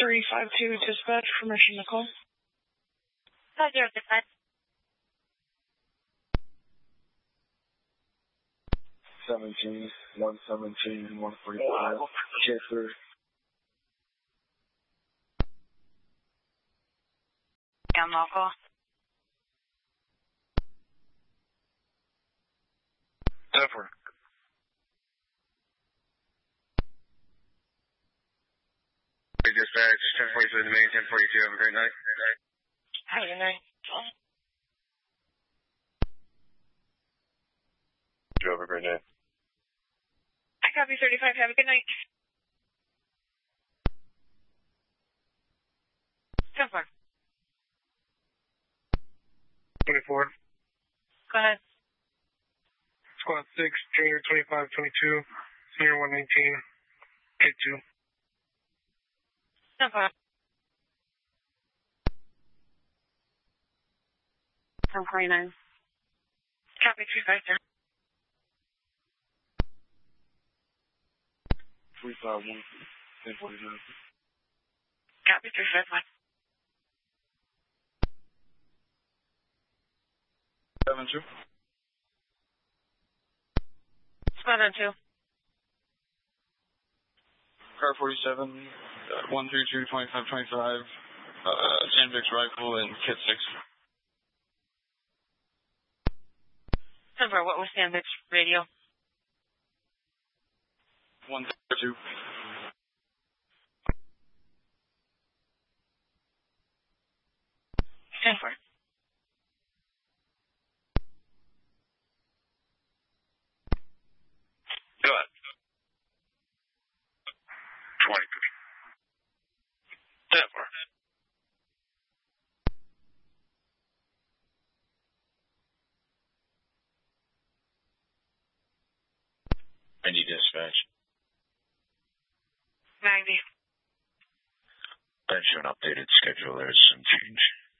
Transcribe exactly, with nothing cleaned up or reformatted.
three five two dispatch, permission to call. five zero six five. Seventeen, one seventeen, one forty-five, Chester. I'm local. Zephyr. Hey, dispatch, ten forty-two in the main, ten forty-two, have a great night. Great night. Have a good night. You have a great night. I copy thirty-five, have a good night. Go for it. twenty-four. Go ahead. Squad six, Junior twenty-five twenty-two, Senior one nineteen, K two. Go for it. ten forty-nine. Copy three five zero. three five one, ten forty-nine. Copy three five one. seven two. Spot on two. Car forty-seven, uh, one three two, twenty-five twenty-five, uh, Sandvix rifle and kit six. Number, what was Sandvix radio? one two. ten four. Go ahead. twenty. ten four. I need dispatch. ninety. I show an updated schedule. There's some change.